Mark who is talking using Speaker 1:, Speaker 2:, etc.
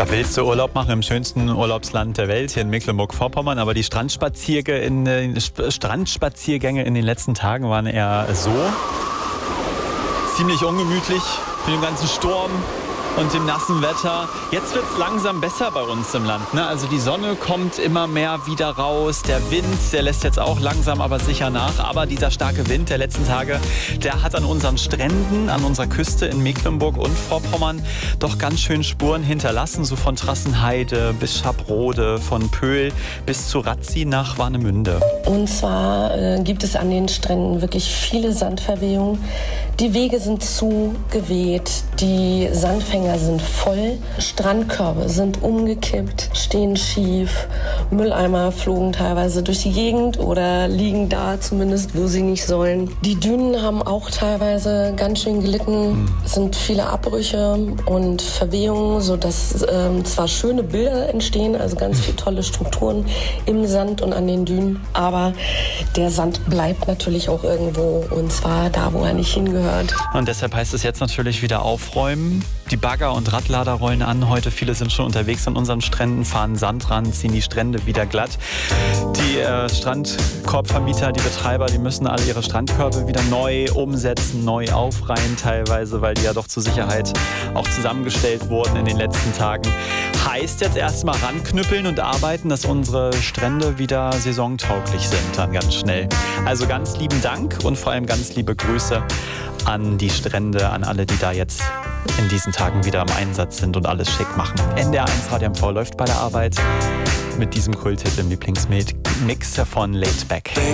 Speaker 1: Da willst du Urlaub machen im schönsten Urlaubsland der Welt, hier in Mecklenburg-Vorpommern. Aber die Strandspaziergänge in den letzten Tagen waren eher so ziemlich ungemütlich mit dem ganzen Sturm und dem nassen Wetter. Jetzt wird es langsam besser bei uns im Land, ne? Also die Sonne kommt immer mehr wieder raus. Der Wind, der lässt jetzt auch langsam aber sicher nach. Aber dieser starke Wind der letzten Tage, der hat an unseren Stränden, an unserer Küste in Mecklenburg und Vorpommern doch ganz schön Spuren hinterlassen. So von Trassenheide bis Schabrode, von Pöhl bis zu Razzi nach Warnemünde.
Speaker 2: Und zwar gibt es an den Stränden wirklich viele Sandverwehungen. Die Wege sind zugeweht, die Sandfänger sind voll, Strandkörbe sind umgekippt, stehen schief, Mülleimer flogen teilweise durch die Gegend oder liegen da zumindest, wo sie nicht sollen. Die Dünen haben auch teilweise ganz schön gelitten, es sind viele Abbrüche und Verwehungen, sodass zwar schöne Bilder entstehen, also ganz viele tolle Strukturen im Sand und an den Dünen, aber der Sand bleibt natürlich auch irgendwo, und zwar da, wo er nicht hingehört.
Speaker 1: Und deshalb heißt es jetzt natürlich wieder aufräumen. Die Bagger und Radlader rollen an. Heute viele sind schon unterwegs an unseren Stränden, fahren Sand ran, ziehen die Strände wieder glatt. Die Strandkorbvermieter, die Betreiber, die müssen alle ihre Strandkörbe wieder neu umsetzen, neu aufreihen teilweise, weil die ja doch zur Sicherheit auch zusammengestellt wurden in den letzten Tagen. Heißt jetzt erstmal ranknüppeln und arbeiten, dass unsere Strände wieder saisontauglich sind dann ganz schnell. Also ganz lieben Dank und vor allem ganz liebe Grüße an die Strände, an alle, die da jetzt in diesen Tagen wieder im Einsatz sind und alles schick machen. NDR 1 Radio MV läuft bei der Arbeit mit diesem Kulthit im Lieblingsmix von Laid Back.